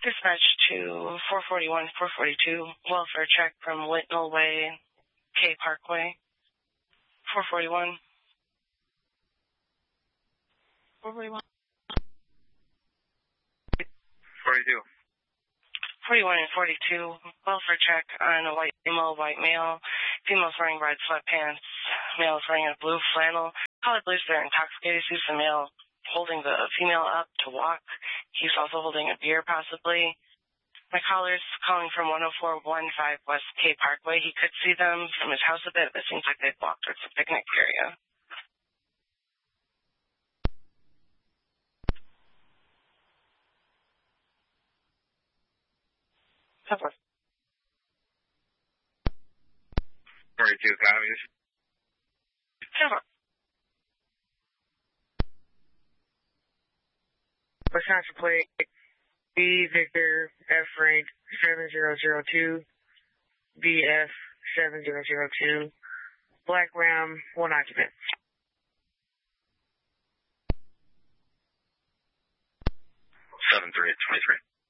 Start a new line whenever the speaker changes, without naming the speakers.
Dispatch to 441, 442, welfare check from Whitnell Way, K Parkway. 441. 441.
42.
41 and 42, welfare check on a white male. Female's wearing red sweatpants. Male's wearing a blue flannel. Caller believes they're intoxicated. Sees the male holding the female up to walk. He's also holding a beer, possibly. My caller's calling from 10415 West K Parkway. He could see them from his house a bit, but it seems like they've walked towards the picnic area. Cover.
42 copies.
Cover.
Wisconsin plate B Victor F Frank 7002 BF 7002 Black Ram 1 occupant.
7-3 at 23.